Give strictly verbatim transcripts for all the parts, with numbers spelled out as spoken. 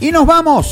Y nos vamos.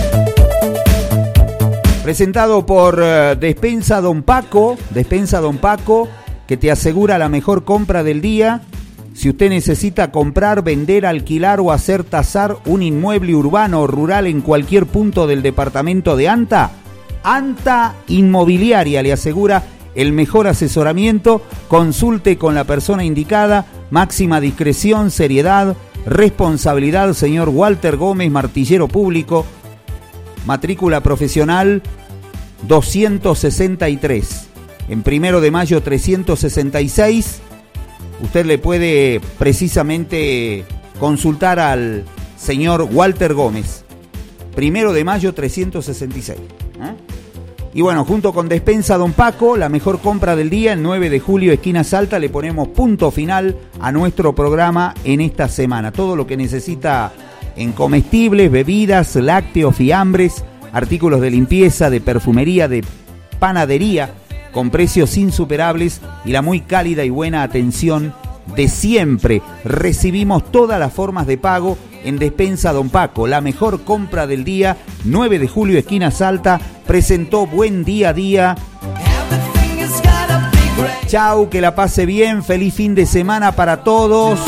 Presentado por uh, Despensa Don Paco, Despensa Don Paco, que te asegura la mejor compra del día. Si usted necesita comprar, vender, alquilar o hacer tasar un inmueble urbano o rural en cualquier punto del departamento de Anta, Anta Inmobiliaria le asegura el mejor asesoramiento. Consulte con la persona indicada, máxima discreción, seriedad, responsabilidad. Señor Walter Gómez, martillero público, matrícula profesional doscientos sesenta y tres. En Primero de Mayo trescientos sesenta y seis, usted le puede precisamente consultar al señor Walter Gómez. Primero de Mayo trescientos sesenta y seis. ¿Eh? Y bueno, junto con Despensa Don Paco, la mejor compra del día, el nueve de julio, esquina Salta, le ponemos punto final a nuestro programa en esta semana. Todo lo que necesita en comestibles, bebidas, lácteos, fiambres, artículos de limpieza, de perfumería, de panadería, con precios insuperables y la muy cálida y buena atención de siempre. Recibimos todas las formas de pago en Despensa Don Paco. La mejor compra del día, nueve de julio, esquina Salta, presentó Buen Día a Día. Chau, que la pase bien, feliz fin de semana para todos.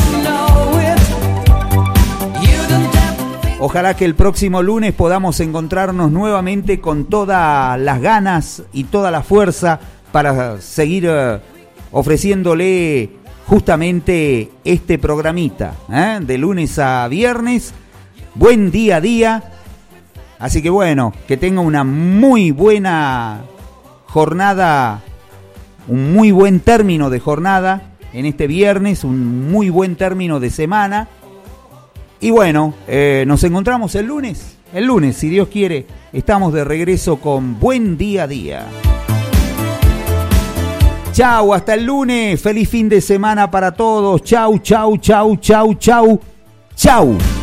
Ojalá que el próximo lunes podamos encontrarnos nuevamente con todas las ganas y toda la fuerza para seguir uh, ofreciéndole justamente este programita, ¿eh? De lunes a viernes, Buen Día a Día. Así que bueno, que tenga una muy buena jornada, un muy buen término de jornada en este viernes, un muy buen término de semana. Y bueno, eh, nos encontramos el lunes. El lunes, si Dios quiere, estamos de regreso con Buen Día a Día. Chau, hasta el lunes. Feliz fin de semana para todos. Chau, chau, chau, chau, chau. Chau.